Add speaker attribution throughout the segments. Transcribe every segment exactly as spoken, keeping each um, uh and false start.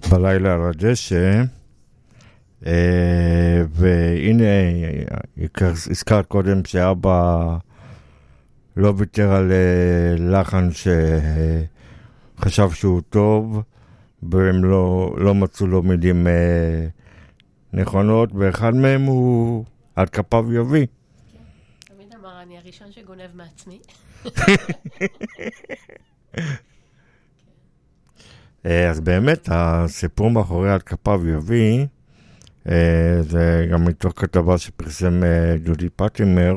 Speaker 1: בלילה על הדשא, והנה הזכרת קודם שאבא לא ויתר על לחן שחשב שהוא טוב, והם לא, לא מצאו לו מילים נכונות, ואחד מהם הוא על כפיו יביא.
Speaker 2: כן, תמיד אמר, אני הראשון שגונב מעצמי.
Speaker 1: אז באמת הסיפור מאחורי על כפיו יביא, זה גם מתוך כתבה שפרסם דודי פטימר.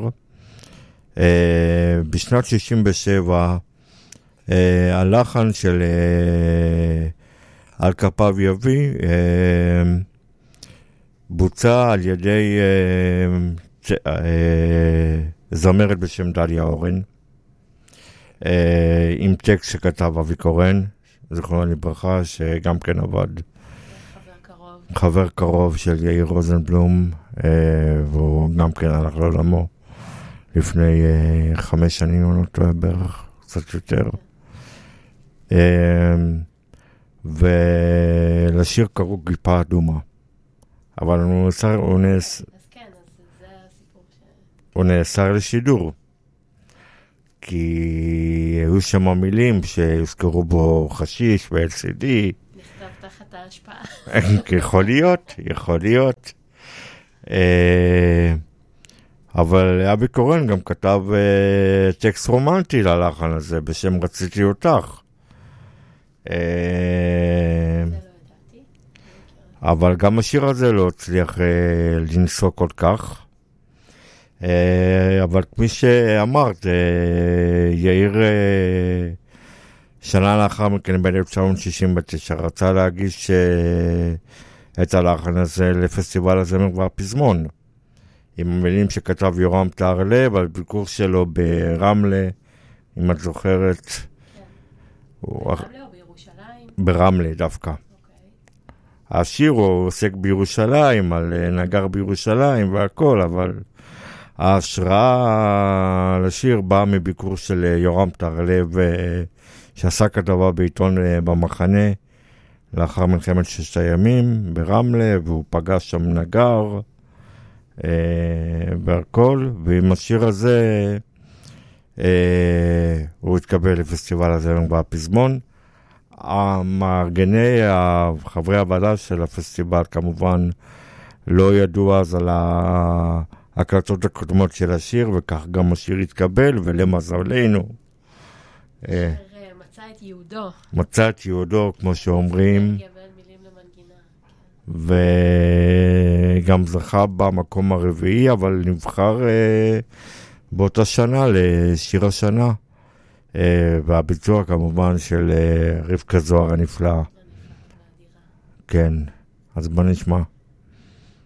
Speaker 1: בשנת שישים ושבע הלחן של על כפיו יביא בוצע על ידי זמרת בשם דליה אורן, עם טקסט שכתב אבי קורן, זכרונו לברכה, שגם כן עבד
Speaker 2: חבר קרוב.
Speaker 1: חבר קרוב של יאיר רוזנבלום, והוא גם כן הלך לעולמו לפני חמש שנים, או לא טועה, בערך קצת יותר. ולשיר קראו כיפה אדומה, אבל הוא נאסר, הוא נאס...
Speaker 2: אז כן, אז זה הסיפור ש...
Speaker 1: הוא נאסר לשידור, כי היו שם מילים שהוזכרו בו חשיש ו-אל סי די.
Speaker 2: נכתב תחת ההשפעה.
Speaker 1: יכול להיות, יכול להיות. אבל אבי קורן גם כתב טקסט רומנטי ללחן הזה, בשם רציתי אותך.
Speaker 2: זה לא ידעתי.
Speaker 1: אבל גם השיר הזה לא הצליח לנסוע כל כך. אבל כמי שאמרת, יאיר שנה לאחר מכן ב-אלף תשע מאות שישים ותשע רצה להגיש את הלחן הזה לפסטיבל הזמר והפזמון, עם המילים שכתב יורם טהרלב על ביקור שלו ברמלה, אם את זוכרת.
Speaker 2: ברמלה או בירושלים?
Speaker 1: ברמלה דווקא. השיר הוא עוסק בירושלים, על נגר בירושלים והכל, אבל ההשראה לשיר באה מביקור של יורם טהרלב, שעשה כתבה בעיתון במחנה לאחר מלחמת ששת הימים ברמלה, והוא פגש שם נגר והכל, ועם השיר הזה הוא התקבל לפסטיבל הזמר והפזמון. המארגני, חברי הוועדה של הפסטיבל כמובן לא ידעו אז על ההקלטות הקודמות של השיר, וכך גם השיר התקבל, ולמזלנו
Speaker 2: מצא את יהודו.
Speaker 1: מצא את יהודו, כמו שאומרים,
Speaker 2: מילים למנגינה.
Speaker 1: וגם זכה במקום הרביעי, אבל נבחר באותה שנה לשיר השנה, והביצוע כמובן של רבקה זוהר הנפלאה. כן, אז בוא נשמע.